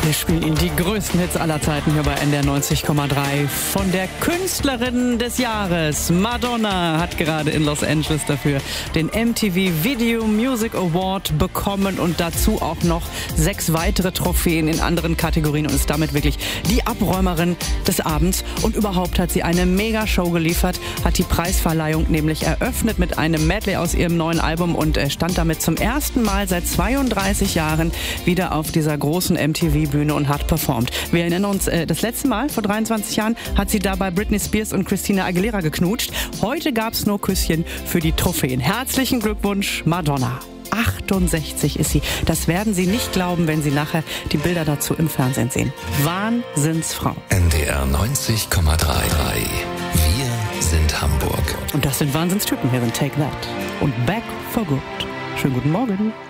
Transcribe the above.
Wir spielen Ihnen die größten Hits aller Zeiten hier bei NDR 90,3. Von der Künstlerin des Jahres. Madonna hat gerade in Los Angeles dafür den MTV Video Music Award bekommen und dazu auch noch 6 weitere Trophäen in anderen Kategorien und ist damit wirklich die Abräumerin des Abends. Und überhaupt hat sie eine Mega-Show geliefert, hat die Preisverleihung nämlich eröffnet mit einem Medley aus ihrem neuen Album und stand damit zum ersten Mal seit 32 Jahren wieder auf dieser großen MTV-Bühne und hat performt. Wir erinnern uns, das letzte Mal, vor 23 Jahren, hat sie dabei Britney Spears und Christina Aguilera geknutscht. Heute gab es nur Küsschen für die Trophäen. Herzlichen Glückwunsch, Madonna. 68 ist sie. Das werden Sie nicht glauben, wenn Sie nachher die Bilder dazu im Fernsehen sehen. Wahnsinnsfrau. NDR 90,3. Wir sind Hamburg. Und das sind Wahnsinnstypen. Hier sind Take That und Back for Good. Schönen guten Morgen.